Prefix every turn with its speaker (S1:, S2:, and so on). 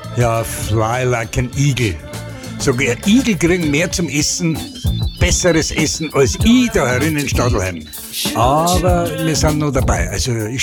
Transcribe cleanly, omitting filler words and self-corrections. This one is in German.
S1: Ja, fly like an eagle. Sogar Igel kriegen mehr zum Essen, besseres Essen als ich da herin in Stadelheim. Aber wir sind noch dabei. Also ich